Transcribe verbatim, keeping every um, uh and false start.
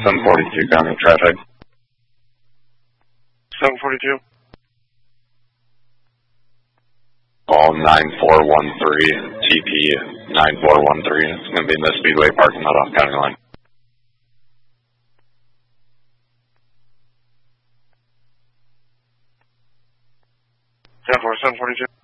seven forty-two county traffic. seven forty-two. All nine four one three, T P nine four one three. It's going to be in the Speedway parking lot off County Line. ten four, seven forty-two.